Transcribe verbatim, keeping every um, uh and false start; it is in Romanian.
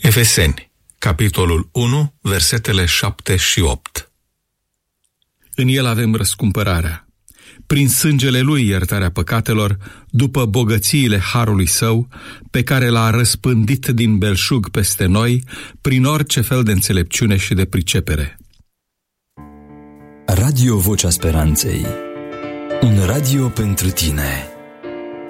Efeseni, capitolul unu, versetele șapte și opt. În el avem răscumpărarea, prin sângele lui iertarea păcatelor, după bogățiile harului său, pe care l-a răspândit din belșug peste noi, prin orice fel de înțelepciune și de pricepere. Radio Vocea Speranței, un radio pentru tine.